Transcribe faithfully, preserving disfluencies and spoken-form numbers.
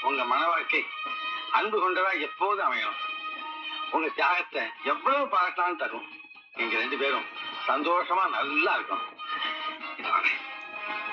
உங்க மன வாழ்க்கை அன்பு கொண்டதா எப்போதும் அமையணும். உங்க தியாகத்தை எவ்வளவு பாராட்டினாலும் தரும். நீங்க ரெண்டு பேரும் சந்தோஷமா நல்லா இருக்கணும்.